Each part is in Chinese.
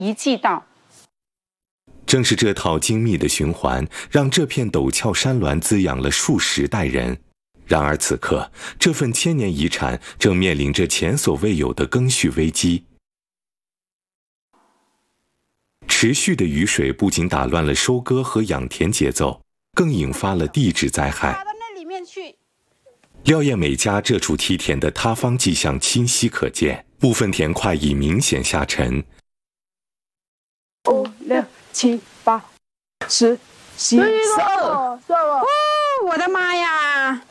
遗迹道。 正是这套精密的循环，让这片陡峭山峦滋养了数十代人。然而此刻，这份千年遗产正面临着前所未有的更续危机。持续的雨水不仅打乱了收割和养田节奏，更引发了地质灾害。 爬到那里面去。 廖艳美家这处梯田的塌方迹象清晰可见，部分田块已明显下沉。 5、6、7、8、10、11、12。哦，我的妈呀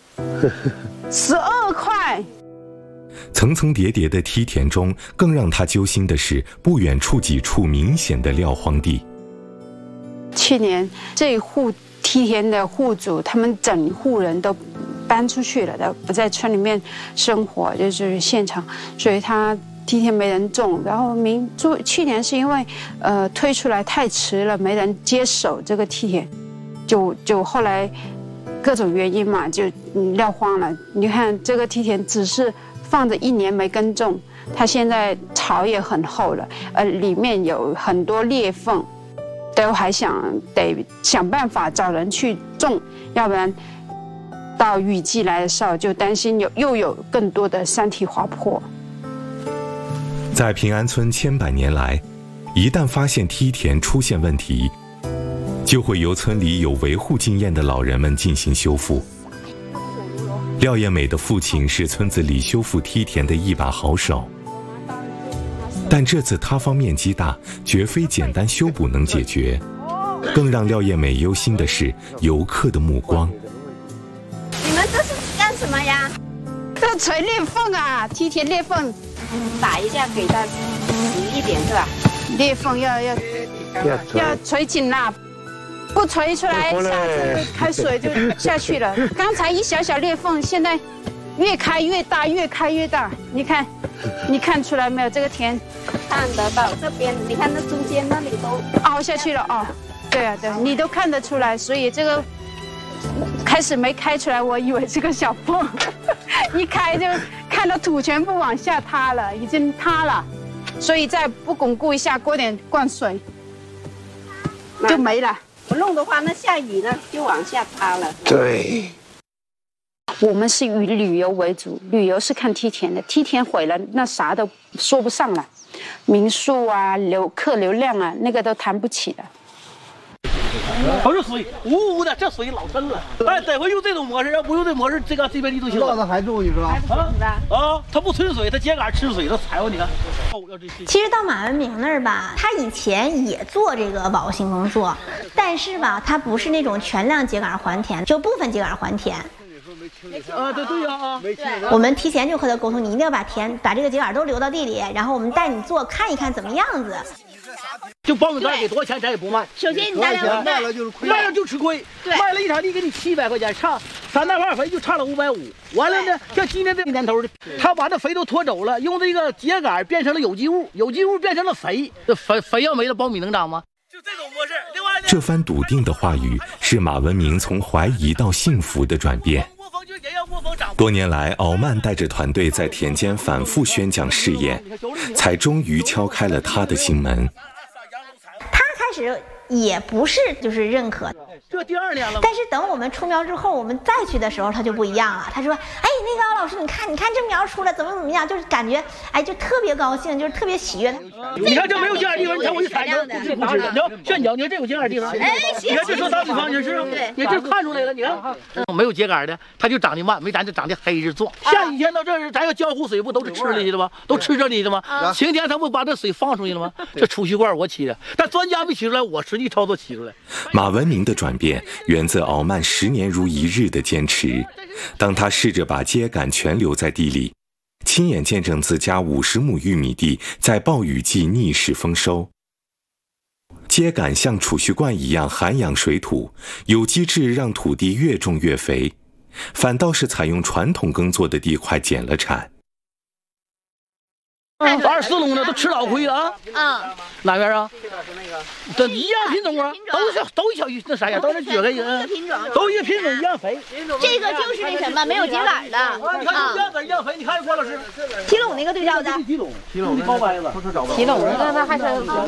！12块。 层层叠叠的梯田中，更让他揪心的是，不远处几处明显的撂荒地。 去年这一户梯田的户主，他们整户人都搬出去了，都不在村里面生活，就是现场，所以他梯田没人种。然后去年是因为推出来太迟了，没人接手这个梯田，就后来各种原因嘛，就撂荒了。你看这个梯田只是放着1年没耕种，它现在草也很厚了，里面有很多裂缝，都还得想办法找人去种，要不然到雨季来的时候就担心又有更多的山体滑坡。 在平安村千百年来，一旦发现梯田出现问题，就会由村里有维护经验的老人们进行修复。廖艳美的父亲是村子里修复梯田的一把好手，但这次塌方面积大，绝非简单修补能解决。更让廖艳美忧心的是游客的目光。 你们这是干什么呀？ 这锤裂缝啊，梯田裂缝， 打一下给它挤一点是吧？ 裂缝要锤紧啦。不锤出来，下次开水就下去了。刚才一小小裂缝，现在越开越大，越开越大。你看，你看出来没有？这个田看得到，这边你看那中间那里都凹下去了哦。对啊，对，你都看得出来。所以这个开始没开出来，我以为是个小缝，一开就看到土全部往下塌了，已经塌了。所以再不巩固一下，过点灌水就没了。 不弄的话，那下雨呢就往下塌了。 对， 我们是以旅游为主，旅游是看梯田的，梯田毁了，那啥都说不上了，民宿啊、客流量啊，那个都谈不起的。 都是水，呜呜的，这水老深了。哎，得会用这种模式，要不用这模式，这边地都行。 浪子还住你是吧？ 它不存水，它秸秆吃水，它踩过你看。 其实到马文明那儿吧，他以前也做这个保护性工作，但是吧，他不是那种全量秸秆还田，就部分秸秆还田。 对呀我们提前就和他沟通，你一定要把这个秸秆都留到地里，然后我们带你做，看一看怎么样子。 就苞米杆给多少钱咱也不卖。 首先你大量卖了就是亏， 卖了就吃亏。卖了一场地给你700块钱，差3大块肥就差了550。完了呢，像今年这年头的，他把这肥都拖走了，用这个秸秆变成了有机物，有机物变成了肥，这肥要没了，苞米能长吗？就这种模式。另外， 这番笃定的话语是马文明从怀疑到信服的转变。多年来，敖曼带着团队在田间反复宣讲试验，才终于敲开了他的心门。 他开始也不是就是认可， 这第2年了。 但是等我们出苗之后，我们再去的时候，他就不一样了。他说：“哎，那个敖老师，你看这苗出来怎么样？就是感觉，哎，就特别高兴，就是特别喜悦。 你看这没有秸秆地方，你看我一踩就不吃的。你要炫脚，你看这有秸秆地方。 哎， 你看这说打比方就是，你这看出来了。你看，没有秸秆的，它就长得慢，没咱就长得黑着壮。像以前到这儿，咱要浇湖水，不都是吃里去的吗？都吃这里的吗？晴天他不把这水放出去了吗？这储蓄罐我起的，但专家没起出来，我实际操作起出来。 马文明的转变源自敖曼10年如一日的坚持。当他试着把秸秆全留在地里，亲眼见证自家50亩玉米地在暴雨季逆势丰收。秸秆像储蓄罐一样涵养水土，有机质让土地越种越肥，反倒是采用传统耕作的地块减了产。 24笼的都吃老亏了啊！哪边啊？这一样品种啊，都小那啥呀，都是撅个品种， 都一个品种一样肥。 这个就是那什么没有秸秆的你看一样籽一样肥，你看郭老师， 提笼那个对照的， 提笼的高歪子， 提笼的那还是。